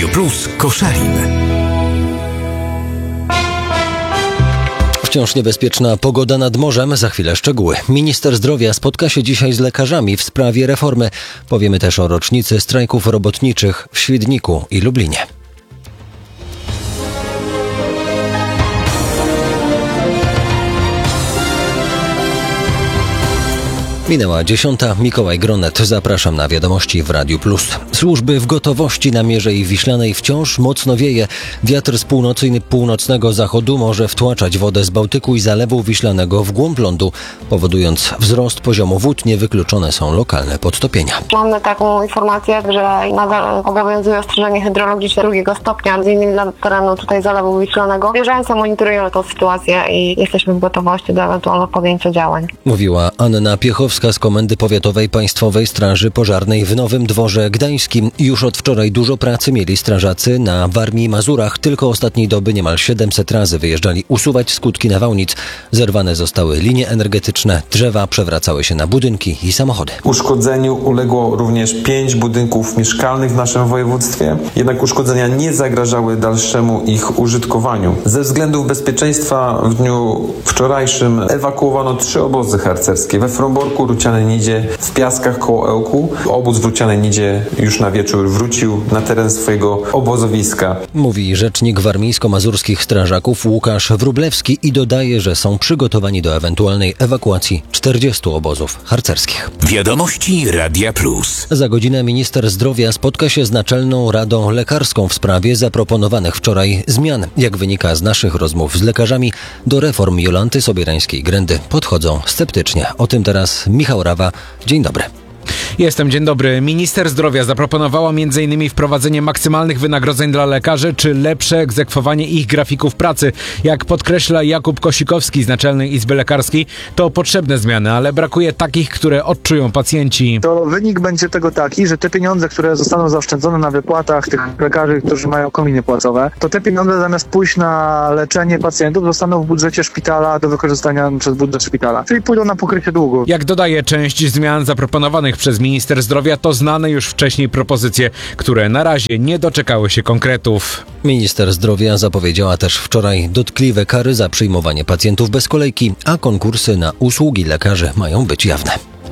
Radio Plus Koszalin. Wciąż niebezpieczna pogoda nad morzem, za chwilę szczegóły. Minister zdrowia spotka się dzisiaj z lekarzami w sprawie reformy. Powiemy też o rocznicy strajków robotniczych w Świdniku i Lublinie. Minęła 10. Mikołaj Gronet. Zapraszam na wiadomości w Radiu Plus. Służby w gotowości na Mierzei Wiślanej wciąż mocno wieje. Wiatr z północy i północnego zachodu może wtłaczać wodę z Bałtyku i Zalewu Wiślanego w głąb lądu, powodując wzrost poziomu wód. Niewykluczone są lokalne podtopienia. Mamy taką informację, że nadal obowiązuje ostrzeżenie hydrologiczne 2 stopnia, m.in. dla terenu tutaj Zalewu Wiślanego. Bieżąco monitorują tę sytuację i jesteśmy w gotowości do ewentualnego podjęcia działań. Mówiła Anna Piechowska z Komendy Powiatowej Państwowej Straży Pożarnej w Nowym Dworze Gdańskim. Już od wczoraj dużo pracy mieli strażacy na Warmii i Mazurach. Tylko ostatniej doby niemal 700 razy wyjeżdżali usuwać skutki nawałnic. Zerwane zostały linie energetyczne, drzewa przewracały się na budynki i samochody. Uszkodzeniu uległo również 5 budynków mieszkalnych w naszym województwie. Jednak uszkodzenia nie zagrażały dalszemu ich użytkowaniu. Ze względów bezpieczeństwa w dniu wczorajszym ewakuowano 3 obozy harcerskie we Fromborku, Rucianej Nidzie, w Piaskach koło Ełku. Obóz w Rucianej Nidzie już na wieczór wrócił na teren swojego obozowiska. Mówi rzecznik warmińsko-mazurskich strażaków Łukasz Wróblewski i dodaje, że są przygotowani do ewentualnej ewakuacji 40 obozów harcerskich. Wiadomości Radia Plus. Za godzinę minister zdrowia spotka się z Naczelną Radą Lekarską w sprawie zaproponowanych wczoraj zmian. Jak wynika z naszych rozmów z lekarzami, do reform Jolanty Sobierańskiej-Grędy podchodzą sceptycznie. O tym teraz Michał Rawa. Dzień dobry. Dzień dobry. Minister zdrowia zaproponowała m.in. wprowadzenie maksymalnych wynagrodzeń dla lekarzy czy lepsze egzekwowanie ich grafików pracy. Jak podkreśla Jakub Kosikowski z Naczelnej Izby Lekarskiej, to potrzebne zmiany, ale brakuje takich, które odczują pacjenci. To wynik będzie tego taki, że te pieniądze, które zostaną zaoszczędzone na wypłatach tych lekarzy, którzy mają kominy płacowe, to te pieniądze zamiast pójść na leczenie pacjentów zostaną w budżecie szpitala do wykorzystania przez budżet szpitala, czyli pójdą na pokrycie długu. Jak dodaje, część zmian zaproponowanych przez minister zdrowia to znane już wcześniej propozycje, które na razie nie doczekały się konkretów. Minister zdrowia zapowiedziała też wczoraj dotkliwe kary za przyjmowanie pacjentów bez kolejki, a konkursy na usługi lekarzy mają być jawne.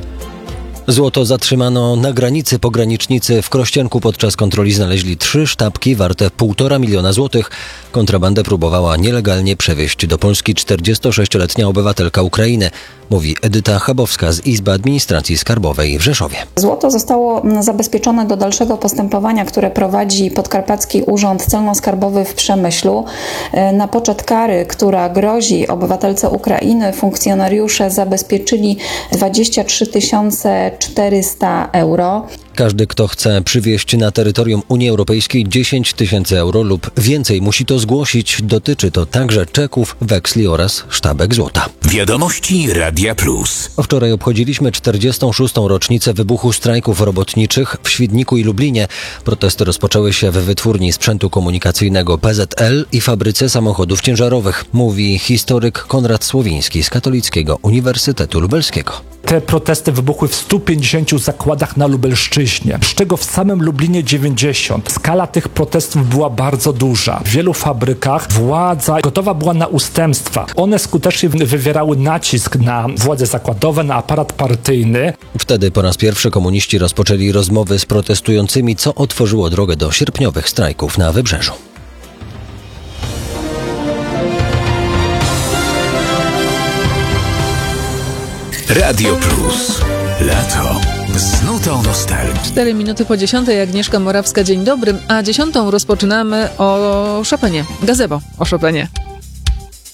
Złoto zatrzymano na granicy. Pogranicznicy w Krościenku podczas kontroli znaleźli 3 sztabki warte 1,5 miliona złotych. Kontrabandę próbowała nielegalnie przewieźć do Polski 46-letnia obywatelka Ukrainy, mówi Edyta Chabowska z Izby Administracji Skarbowej w Rzeszowie. Złoto zostało zabezpieczone do dalszego postępowania, które prowadzi Podkarpacki Urząd Celno-Skarbowy w Przemyślu. Na poczet kary, która grozi obywatelce Ukrainy, funkcjonariusze zabezpieczyli 23 400 euro. Każdy, kto chce przywieźć na terytorium Unii Europejskiej 10 000 euro lub więcej, musi to zgłosić. Dotyczy to także czeków, weksli oraz sztabek złota. Wiadomości Radia Plus. Wczoraj obchodziliśmy 46. rocznicę wybuchu strajków robotniczych w Świdniku i Lublinie. Protesty rozpoczęły się w wytwórni sprzętu komunikacyjnego PZL i fabryce samochodów ciężarowych, mówi historyk Konrad Słowiński z Katolickiego Uniwersytetu Lubelskiego. Te protesty wybuchły w 150 zakładach na Lubelszczyźnie, z czego w samym Lublinie 90. Skala tych protestów była bardzo duża. W wielu fabrykach władza gotowa była na ustępstwa. One skutecznie wywierały nacisk na władze zakładowe, na aparat partyjny. Wtedy po raz pierwszy komuniści rozpoczęli rozmowy z protestującymi, co otworzyło drogę do sierpniowych strajków na Wybrzeżu. Radio Plus. Lato. Z nutą nostalgii. 4 minuty po 10. Agnieszka Morawska, dzień dobry. A 10. rozpoczynamy o Chopinie. Gazebo o Chopinie.